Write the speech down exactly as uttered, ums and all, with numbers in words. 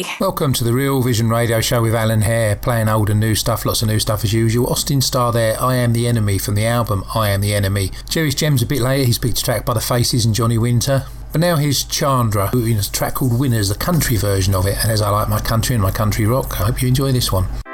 Andy. Welcome to the Real Vision Radio Show with Alan Hare, playing old and new stuff, lots of new stuff as usual. Austin Starr there, I Am the Enemy, from the album I Am the Enemy. Jerry's Gems a bit later, his big track By the Faces and Johnny Winter. But now here's Chandra, who in a track called Winners, the country version of it. And as I like my country and my country rock, I hope you enjoy this one.